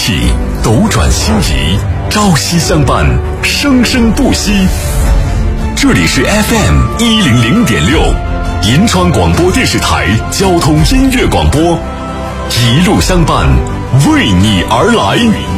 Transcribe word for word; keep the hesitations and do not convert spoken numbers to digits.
气，斗转星移，朝夕相伴，生生不息。这里是 F M 一零零点六，银川广播电视台交通音乐广播，一路相伴，为你而来。